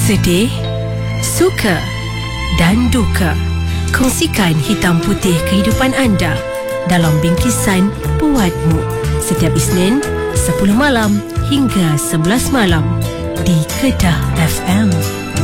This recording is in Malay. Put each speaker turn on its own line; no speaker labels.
Sedih, suka dan duka. Kongsikan hitam putih kehidupan anda dalam bingkisan Buatmu setiap Isnin 10 malam hingga 11 malam di Kedah FM.